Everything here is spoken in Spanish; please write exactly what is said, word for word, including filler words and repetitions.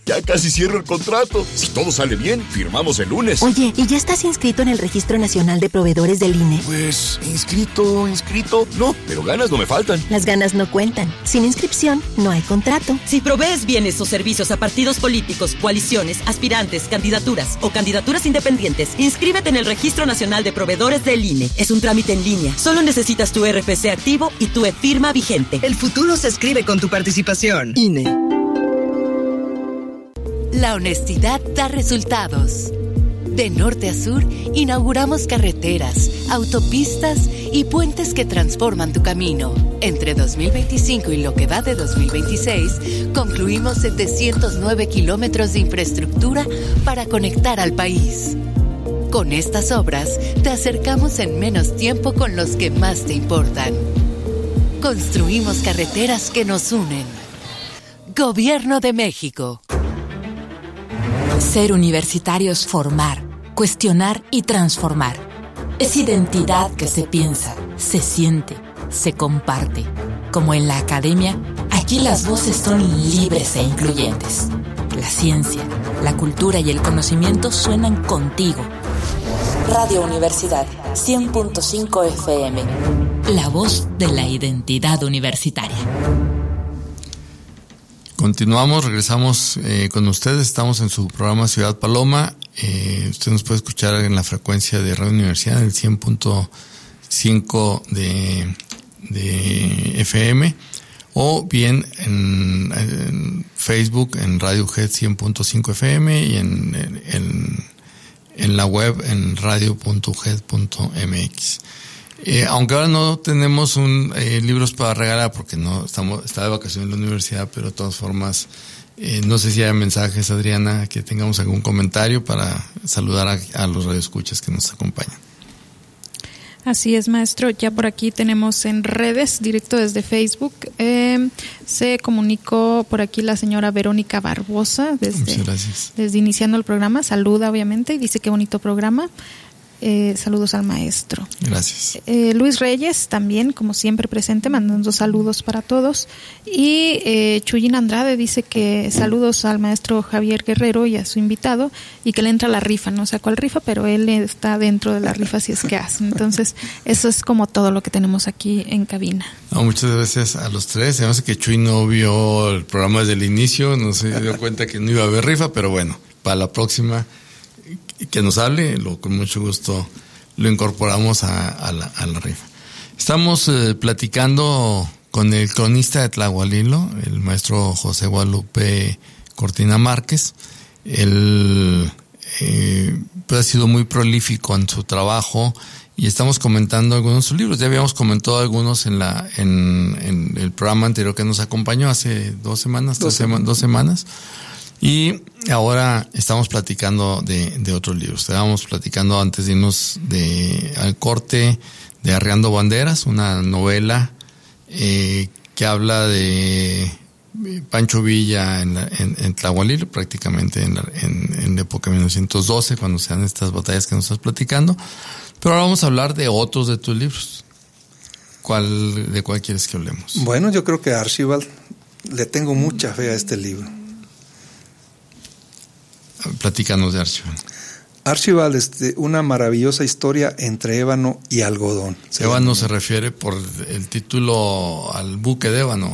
Ya casi cierro el contrato. Si todo sale bien, firmamos el lunes. Oye, ¿y ya estás inscrito en el Registro Nacional de Proveedores del I N E? Pues, inscrito, inscrito. No, pero ganas no me faltan. Las ganas no cuentan. Sin inscripción, no hay contrato. Si provees bienes o servicios a partidos políticos, coaliciones, aspirantes, candidaturas o candidaturas independientes, inscríbete en el Registro Nacional de Proveedores del I N E. Es un trámite en línea. Solo necesitas tu R F C activo y tu e-firma vigente. El futuro se escribe con tu participación. I N E. La honestidad da resultados. De norte a sur, inauguramos carreteras, autopistas y puentes que transforman tu camino. Entre dos mil veinticinco y lo que va de dos mil veintiséis, concluimos setecientos nueve kilómetros de infraestructura para conectar al país. Con estas obras, te acercamos en menos tiempo con los que más te importan. Construimos carreteras que nos unen. Gobierno de México. Ser universitario es formar, cuestionar y transformar. Es identidad que se piensa, se siente, se comparte. Como en la academia, aquí las voces son libres e incluyentes. La ciencia, la cultura y el conocimiento suenan contigo. Radio Universidad, cien punto cinco F M. La voz de la identidad universitaria. Continuamos, regresamos eh, con ustedes. Estamos en su programa Ciudad Paloma. Eh, usted nos puede escuchar en la frecuencia de Radio Universidad, el cien punto cinco de, de F M, o bien en, en Facebook, en Radio Head cien punto cinco F M, y en, en, en la web en radio punto head punto m x. Eh, aunque ahora no tenemos un eh, libros para regalar porque no estamos está de vacaciones en la universidad, pero de todas formas eh, no sé si hay mensajes, Adriana, que tengamos algún comentario para saludar a, a los radioescuchas que nos acompañan. Así es, maestro. Ya por aquí tenemos en redes, directo desde Facebook. Eh, se comunicó por aquí la señora Verónica Barbosa desde, desde iniciando el programa. Saluda, obviamente, y dice qué bonito programa. Eh, saludos al maestro. Gracias. Eh, Luis Reyes también, como siempre presente, mandando saludos para todos. Y eh, Chuyín Andrade dice que saludos al maestro Javier Guerrero y a su invitado, y que le entra la rifa, no sé cuál rifa, pero él está dentro de la rifa si es que hace. Entonces, eso es como todo lo que tenemos aquí en cabina. No, muchas gracias a los tres. Se me hace que Chuy no vio el programa desde el inicio, no se dio cuenta que no iba a haber rifa, pero bueno, para la próxima que nos hable, lo, con mucho gusto lo incorporamos a, a, la, a la rifa. Estamos eh, platicando con el cronista de Tlahualilo, el maestro José Guadalupe Cortina Márquez. Él eh, pues ha sido muy prolífico en su trabajo y estamos comentando algunos de sus libros. Ya habíamos comentado algunos en la en, en el programa anterior que nos acompañó hace dos semanas, dos, sema, dos semanas. Y ahora estamos platicando de, de otros libros. Estábamos platicando antes de irnos de, al corte de Arreando Banderas, una novela eh, que habla de Pancho Villa en, la, en, en Tlahualilo, prácticamente en la, en, en la época de mil novecientos doce, cuando se dan estas batallas que nos estás platicando. Pero ahora vamos a hablar de otros de tus libros. ¿Cuál, de cuál quieres que hablemos? Bueno, yo creo que a Archibald le tengo mucha fe a este libro. Platícanos de Archibald. Archibald es una maravillosa historia entre ébano y algodón. Se ébano llama. Se refiere por el título al buque de ébano.